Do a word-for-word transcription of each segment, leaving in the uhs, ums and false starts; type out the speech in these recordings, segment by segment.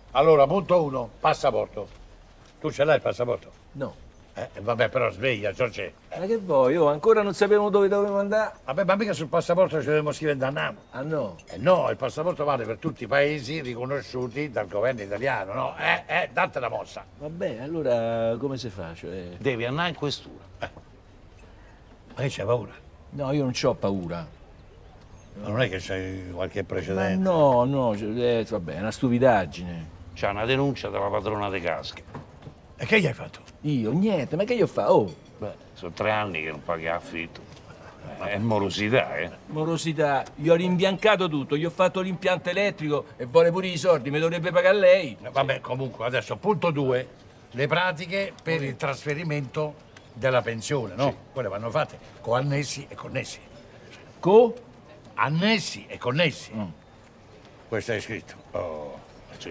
Allora, punto uno, passaporto. Tu ce l'hai il passaporto? No. Eh, vabbè, però sveglia, Giorgio. Ma che vuoi? Io ancora non sapevo dove dovevo andare. Vabbè, ma mica sul passaporto ci dobbiamo scrivere da andiamo. Ah no? Eh no, il passaporto vale per tutti i paesi riconosciuti dal governo italiano, no? Eh, eh, date la mossa. Vabbè, allora come si fa? Cioè... Devi andare in questura. Ma che c'hai paura? No, io non c'ho paura. Ma non è che c'hai qualche Ma precedente? no, no, cioè, eh, vabbè, è una stupidaggine. C'è una denuncia della padrona dei caschi. E che gli hai fatto? Io, niente, ma che io fa? Oh, Beh, sono tre anni che non paghi affitto. È morosità, eh? morosità, gli ho rimbiancato tutto, gli ho fatto l'impianto elettrico e vuole pure i soldi, mi dovrebbe pagare lei. Eh, Vabbè, comunque, adesso, punto due, le pratiche per il trasferimento della pensione, no? Quelle vanno fatte con annessi e connessi. Co? Annessi e connessi. Questo è scritto. Oh, sì.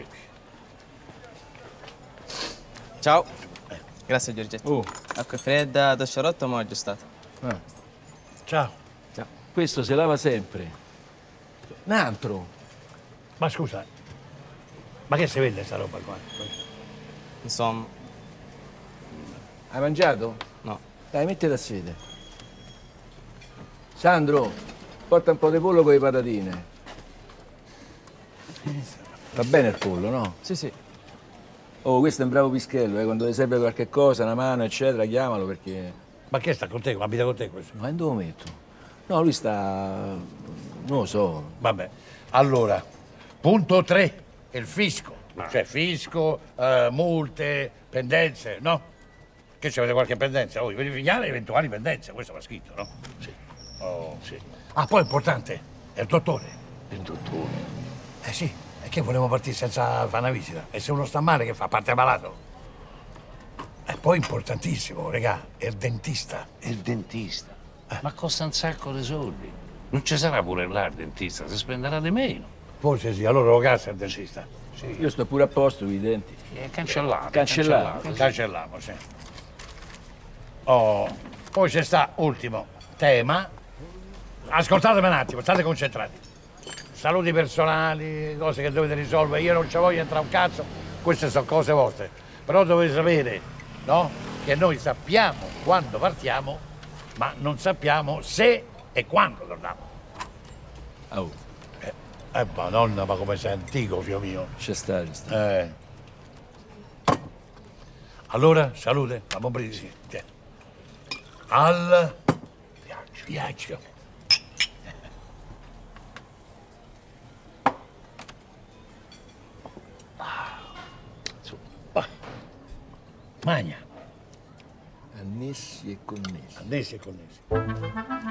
Ciao. Grazie Giorgetto. Oh, Acqua fredda, doccia rotta, ma ho aggiustato. ah, Ciao. già. Questo si lava sempre. Un altro. Ma scusa, ma che si vede sta roba qua? Insomma, Hai mangiato? no. Dai, mettete a sede. Sandro, porta un po' di pollo con le patatine. Va bene il pollo, no? Sì, sì. Oh, questo è un bravo pischello, eh. Quando ti serve qualche cosa, una mano, eccetera, chiamalo perché... Ma che sta con te? Abita con te questo? Ma dove lo metto? No, lui sta... non lo so. Vabbè. Allora, punto tre, il fisco. Cioè fisco, eh, multe, pendenze, no? Che c'avete qualche pendenza? Voi verificare eventuali pendenze, questo va scritto, no? Sì, Oh. sì. Ah, poi importante, è il dottore. Il dottore. Eh sì, è che volevo partire senza fare una visita. E se uno sta male, che fa? Parte malato. E poi importantissimo, regà, è il dentista. Il dentista. Ma costa un sacco di soldi. Non ci sarà pure là il dentista, si spenderà di meno. Forse sì, allora lo cassa il dentista. Sì. Io sto pure a posto con i denti. È cancellato. Cancellato. Cancelliamo, sì. Oh, poi c'è sta, ultimo, tema. Ascoltatemi un attimo, state concentrati. Saluti personali, cose che dovete risolvere. Io non ci voglio entrare un cazzo, queste sono cose vostre. Però dovete sapere, no? Che noi sappiamo quando partiamo, ma non sappiamo se e quando torniamo. Oh, Eh, eh madonna, ma come sei antico, figlio mio. c'è sta, c'è sta. Eh. Allora, salute, a buon brindisi. Sì. Tieni. Al viaggio. viaggio. Ah. Magna, Annessi e connessi. annessi e connessi.